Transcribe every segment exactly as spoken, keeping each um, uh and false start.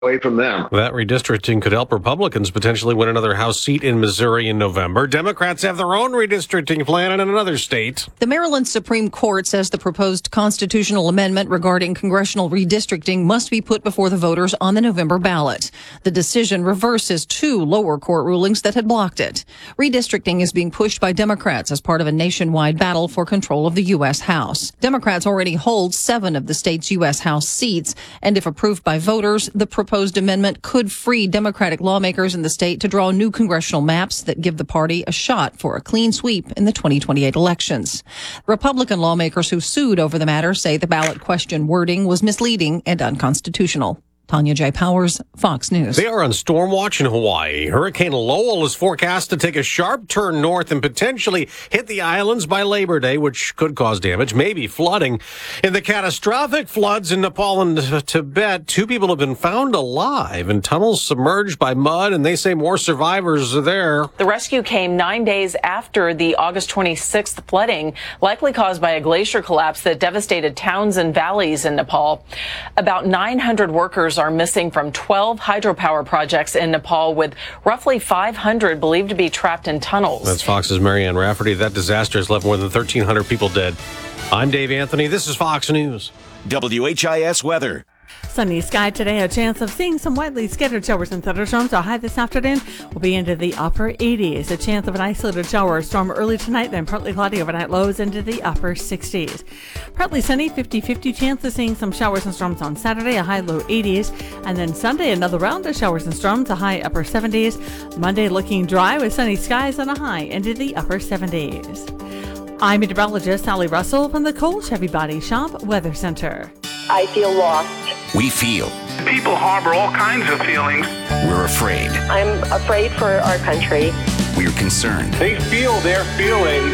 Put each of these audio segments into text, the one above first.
away from them. That redistricting could help Republicans potentially win another House seat in Missouri in November. Democrats have their own redistricting plan in another state. The Maryland Supreme Court says the proposed constitutional amendment regarding congressional redistricting must be put before the voters on the November ballot. The decision reverses two lower court rulings that had blocked it. Redistricting is being pushed by Democrats as part of a nationwide battle for control of the U S. House. Democrats already hold seven of the state's U S. House seats, and if approved by voters, the proposed proposed amendment could free Democratic lawmakers in the state to draw new congressional maps that give the party a shot for a clean sweep in the twenty twenty-eight elections. Republican lawmakers who sued over the matter say the ballot question wording was misleading and unconstitutional. Tanya J. Powers, Fox News. They are on storm watch in Hawaii. Hurricane Lowell is forecast to take a sharp turn north and potentially hit the islands by Labor Day, which could cause damage, maybe flooding. In the catastrophic floods in Nepal and Tibet, two people have been found alive in tunnels submerged by mud, and they say more survivors are there. The rescue came nine days after the August twenty-sixth flooding, likely caused by a glacier collapse that devastated towns and valleys in Nepal. About nine hundred workers are missing from twelve hydropower projects in Nepal, with roughly five hundred believed to be trapped in tunnels. That's Fox's Marianne Rafferty. That disaster has left more than thirteen hundred people dead. I'm Dave Anthony. This is Fox News. W H I S weather. Sunny sky today, a chance of seeing some widely scattered showers and thunderstorms. Our high this afternoon will be into the upper eighties. A chance of an isolated shower or storm early tonight, then partly cloudy overnight, lows into the upper sixties. Partly sunny, fifty-fifty chance of seeing some showers and storms on Saturday, a high low eighties. And then Sunday, another round of showers and storms, a high upper seventies. Monday looking dry with sunny skies and a high into the upper seventies. I'm meteorologist Sally Russell from the Cole Chevy Body Shop Weather Center. I feel lost. We feel. People harbor all kinds of feelings. We're afraid. I'm afraid for our country. We're concerned. They feel their feelings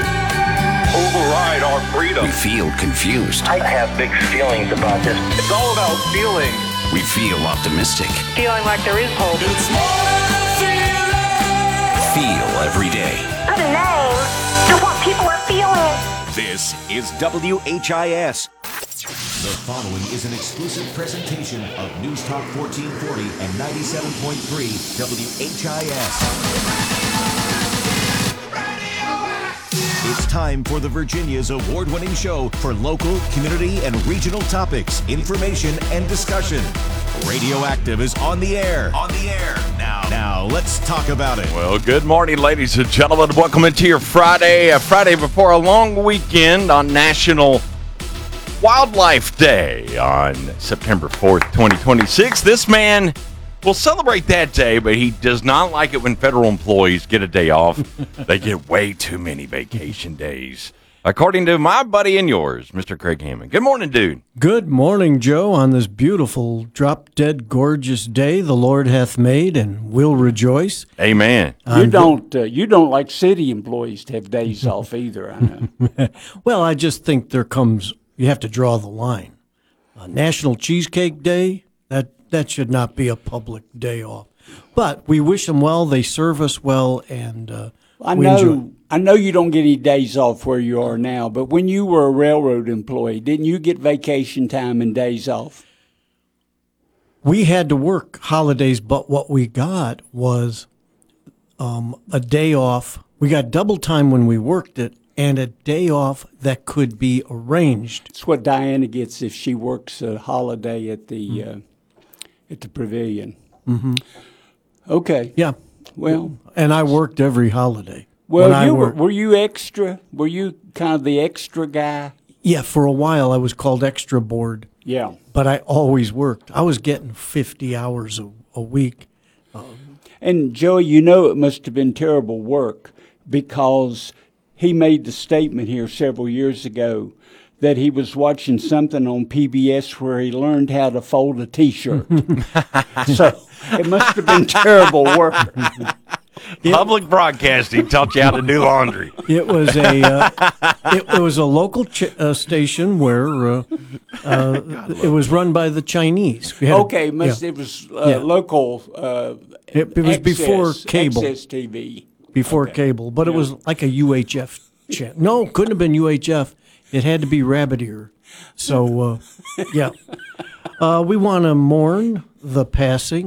override our freedom. We feel confused. I have mixed feelings about this. It's all about feeling. We feel optimistic. Feeling like there is hope. It's more than a feeling. Feel every day. Put a name to what people are feeling. This is W H I S. The following is an exclusive presentation of News Talk fourteen forty and ninety-seven point three W H I S. It's time for the Virginia's award-winning show for local, community, and regional topics, information, and discussion. Radioactive is on the air. On the air. Now, now let's talk about it. Well, good morning, ladies and gentlemen. Welcome into your Friday, a Friday before a long weekend on National Wildlife Day on September fourth, twenty twenty-six. This man will celebrate that day, but he does not like it when federal employees get a day off. They get way too many vacation days, according to my buddy and yours, Mister Craig Hammond. Good morning, dude. Good morning, Joe, on this beautiful, drop-dead, gorgeous day the Lord hath made, and we'll rejoice. Amen. You don't uh, you don't like city employees to have days off either, I know. Well, I just think there comes... You have to draw the line. Uh, National Cheesecake Day, that, that should not be a public day off. But we wish them well. They serve us well, and uh, I we know. enjoy. I know you don't get any days off where you are now, but when you were a railroad employee, didn't you get vacation time and days off? We had to work holidays, but what we got was um, a day off. We got double time when we worked it, and a day off that could be arranged. It's what Diana gets if she works a holiday at the mm-hmm. uh, at the pavilion. Mm-hmm. Okay. Yeah. Well, and I worked every holiday. Well, you were, were you extra? Were you kind of the extra guy? Yeah, for a while I was called extra board. Yeah. But I always worked. I was getting fifty hours a, a week. Um, and Joey, you know it must have been terrible work because he made the statement here several years ago that he was watching something on P B S where he learned how to fold a T-shirt. So it must have been terrible work. Public broadcasting taught you how to do laundry. It was a uh, it, it was a local ch- uh, station where uh, uh, it was run by the Chinese. We had okay, a, must, yeah. it was uh, yeah. local. Uh, it, it was access, before cable. Access T V. Before okay. cable, but yeah. it was like a U H F channel. No, couldn't have been U H F. It had to be Rabbit Ear. So, uh, yeah. Uh, we want to mourn the passing